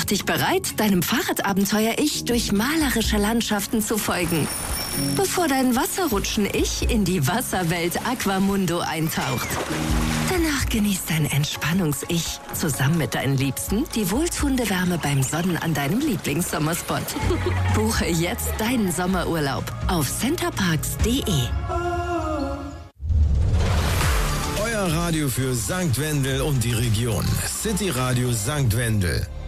Mach dich bereit, deinem Fahrradabenteuer-Ich durch malerische Landschaften zu folgen. Bevor dein Wasserrutschen-Ich in die Wasserwelt Aquamundo eintaucht. Danach genießt dein Entspannungs-Ich zusammen mit deinen Liebsten die wohltuende Wärme beim Sonnen an deinem Lieblingssommerspot. Buche jetzt deinen Sommerurlaub auf centerparks.de. Euer Radio für St. Wendel und die Region. City Radio St. Wendel.